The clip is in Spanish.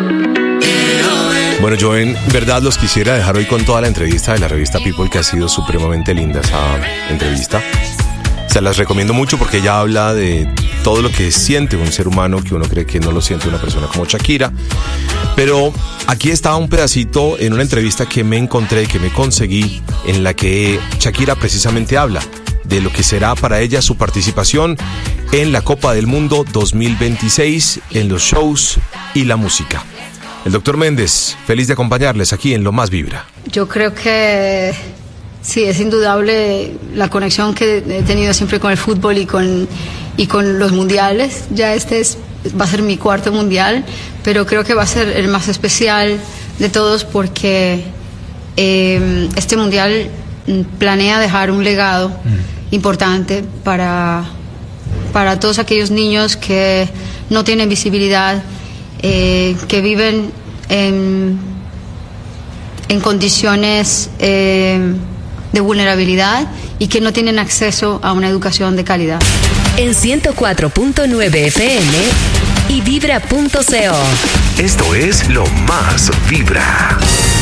Bueno, yo en verdad los quisiera dejar hoy con toda la entrevista de la revista People, que ha sido supremamente linda esa entrevista. Se las recomiendo mucho porque ella habla de todo lo que siente un ser humano que uno cree que no lo siente una persona como Shakira. Pero aquí está un pedacito en una entrevista que me encontré, que me conseguí, en la que Shakira precisamente habla de lo que será para ella su participación en la Copa del Mundo 2026, en los shows y la música. El doctor Méndez, feliz de acompañarles aquí en Lo Más Vibra. Yo creo que sí, es indudable la conexión que he tenido siempre con el fútbol y con los mundiales. Ya va a ser mi cuarto mundial, pero creo que va a ser el más especial de todos porque este mundial planea dejar un legado importante para todos aquellos niños que no tienen visibilidad, que viven en condiciones de vulnerabilidad y que no tienen acceso a una educación de calidad. En 104.9 FM y vibra.co. Esto es Lo Más Vibra.